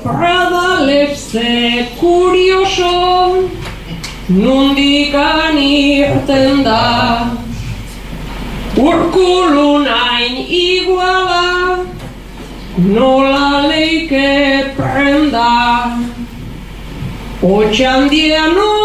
Radaleze kurioso, nundikan irten da. Urkulu nain iguala, nola leike prenda. Otxandian